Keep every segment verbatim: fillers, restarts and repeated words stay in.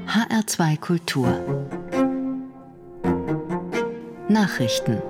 H R zwei Kultur Nachrichten.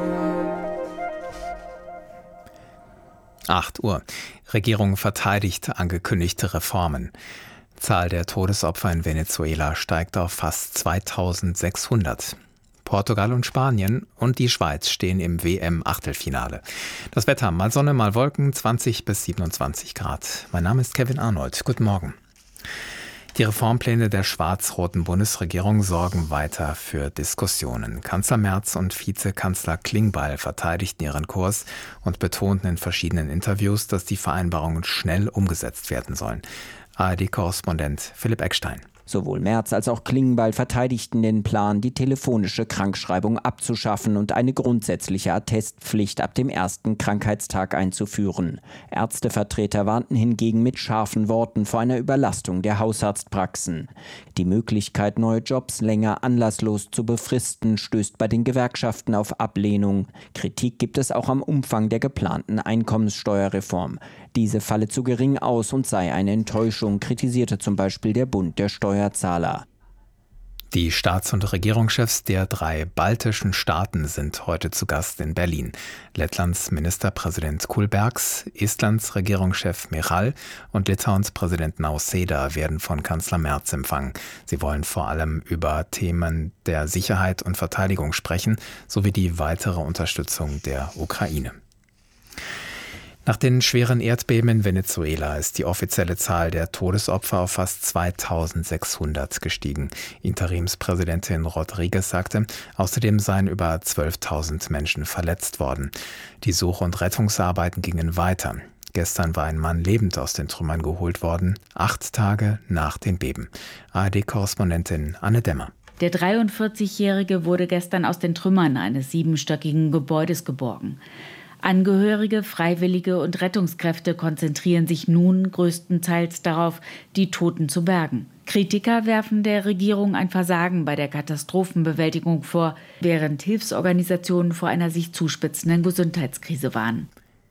acht Uhr. Regierung verteidigt angekündigte Reformen. Zahl der Todesopfer in Venezuela steigt auf fast zweitausendsechshundert. Portugal und Spanien und die Schweiz stehen im W M-Achtelfinale. Das Wetter, mal Sonne, mal Wolken, zwanzig bis siebenundzwanzig Grad. Mein Name ist Kevin Arnold. Guten Morgen. Die Reformpläne der schwarz-roten Bundesregierung sorgen weiter für Diskussionen. Kanzler Merz und Vizekanzler Klingbeil verteidigten ihren Kurs und betonten in verschiedenen Interviews, dass die Vereinbarungen schnell umgesetzt werden sollen. A R D-Korrespondent Philipp Eckstein. Sowohl Merz als auch Klingbeil verteidigten den Plan, die telefonische Krankschreibung abzuschaffen und eine grundsätzliche Attestpflicht ab dem ersten Krankheitstag einzuführen. Ärztevertreter warnten hingegen mit scharfen Worten vor einer Überlastung der Hausarztpraxen. Die Möglichkeit, neue Jobs länger anlasslos zu befristen, stößt bei den Gewerkschaften auf Ablehnung. Kritik gibt es auch am Umfang der geplanten Einkommenssteuerreform. Diese falle zu gering aus und sei eine Enttäuschung, kritisierte zum Beispiel der Bund der Steuerzahler. Die Staats- und Regierungschefs der drei baltischen Staaten sind heute zu Gast in Berlin. Lettlands Ministerpräsident Kulbergs, Estlands Regierungschef Michal und Litauens Präsident Nausėda werden von Kanzler Merz empfangen. Sie wollen vor allem über Themen der Sicherheit und Verteidigung sprechen, sowie die weitere Unterstützung der Ukraine. Nach den schweren Erdbeben in Venezuela ist die offizielle Zahl der Todesopfer auf fast zweitausendsechshundert gestiegen. Interimspräsidentin Rodriguez sagte, außerdem seien über zwölftausend Menschen verletzt worden. Die Such- und Rettungsarbeiten gingen weiter. Gestern war ein Mann lebend aus den Trümmern geholt worden, acht Tage nach den Beben. A R D-Korrespondentin Anne Demmer. Der dreiundvierzigjährige wurde gestern aus den Trümmern eines siebenstöckigen Gebäudes geborgen. Angehörige, Freiwillige und Rettungskräfte konzentrieren sich nun größtenteils darauf, die Toten zu bergen. Kritiker werfen der Regierung ein Versagen bei der Katastrophenbewältigung vor, während Hilfsorganisationen vor einer sich zuspitzenden Gesundheitskrise warnen.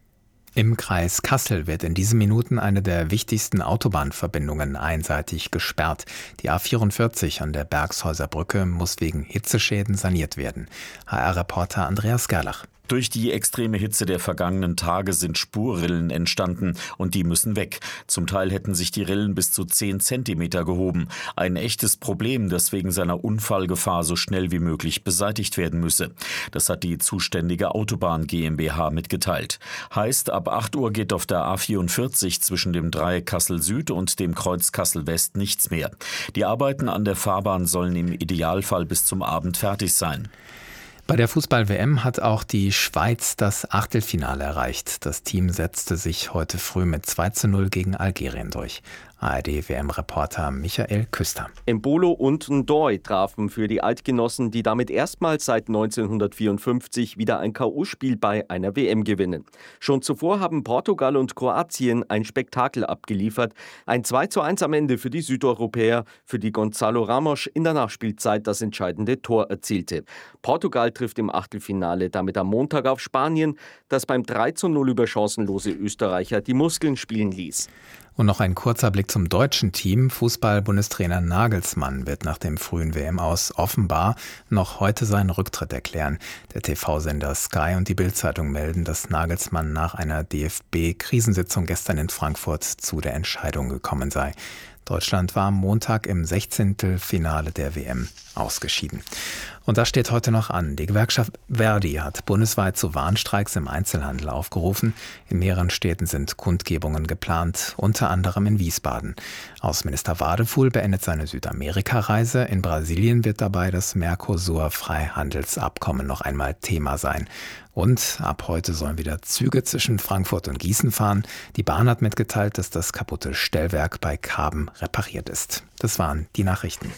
Im Kreis Kassel wird in diesen Minuten eine der wichtigsten Autobahnverbindungen einseitig gesperrt. Die A vierundvierzig an der Bergshäuser Brücke muss wegen Hitzeschäden saniert werden. H R-Reporter Andreas Gerlach. Durch die extreme Hitze der vergangenen Tage sind Spurrillen entstanden und die müssen weg. Zum Teil hätten sich die Rillen bis zu zehn Zentimeter gehoben. Ein echtes Problem, das wegen seiner Unfallgefahr so schnell wie möglich beseitigt werden müsse. Das hat die zuständige Autobahn GmbH mitgeteilt. Heißt, ab acht Uhr geht auf der A vierundvierzig zwischen dem Dreieck Kassel Süd und dem Kreuz Kassel West nichts mehr. Die Arbeiten an der Fahrbahn sollen im Idealfall bis zum Abend fertig sein. Bei der Fußball-W M hat auch die Schweiz das Achtelfinale erreicht. Das Team setzte sich heute früh mit zwei zu null gegen Algerien durch. A R D-W M-Reporter Michael Küster. Embolo und N'Doye trafen für die Eidgenossen, die damit erstmals seit neunzehnhundertvierundfünfzig wieder ein K O-Spiel bei einer W M gewinnen. Schon zuvor haben Portugal und Kroatien ein Spektakel abgeliefert. Ein zwei zu eins am Ende für die Südeuropäer, für die Gonzalo Ramos in der Nachspielzeit das entscheidende Tor erzielte. Portugal trifft im Achtelfinale damit am Montag auf Spanien, das beim drei zu null über chancenlose Österreicher die Muskeln spielen ließ. Und noch ein kurzer Blick zum deutschen Team. Fußball-Bundestrainer Nagelsmann wird nach dem frühen W M-Aus offenbar noch heute seinen Rücktritt erklären. Der T V-Sender Sky und die Bild-Zeitung melden, dass Nagelsmann nach einer D F B-Krisensitzung gestern in Frankfurt zu der Entscheidung gekommen sei. Deutschland war am Montag im Sechzehntelfinale der W M ausgeschieden. Und das steht heute noch an. Die Gewerkschaft Verdi hat bundesweit zu Warnstreiks im Einzelhandel aufgerufen. In mehreren Städten sind Kundgebungen geplant, unter anderem in Wiesbaden. Außenminister Wadefuhl beendet seine Südamerika-Reise. In Brasilien wird dabei das Mercosur-Freihandelsabkommen noch einmal Thema sein. Und ab heute sollen wieder Züge zwischen Frankfurt und Gießen fahren. Die Bahn hat mitgeteilt, dass das kaputte Stellwerk bei Karben repariert ist. Das waren die Nachrichten.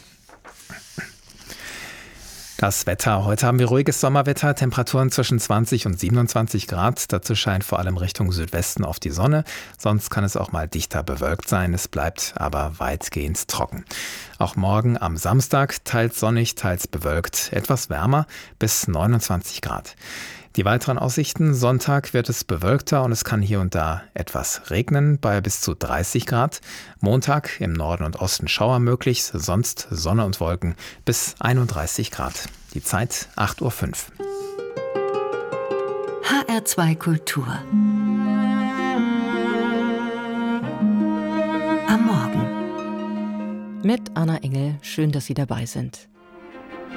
Das Wetter. Heute haben wir ruhiges Sommerwetter, Temperaturen zwischen zwanzig und siebenundzwanzig Grad. Dazu scheint vor allem Richtung Südwesten auf die Sonne. Sonst kann es auch mal dichter bewölkt sein. Es bleibt aber weitgehend trocken. Auch morgen am Samstag teils sonnig, teils bewölkt. Etwas wärmer bis neunundzwanzig Grad. Die weiteren Aussichten: Sonntag wird es bewölkter und es kann hier und da etwas regnen bei bis zu dreißig Grad. Montag im Norden und Osten Schauer möglich, sonst Sonne und Wolken bis einunddreißig Grad. Die Zeit acht Uhr fünf. H R zwei Kultur. Am Morgen. Mit Anna Engel. Schön, dass Sie dabei sind.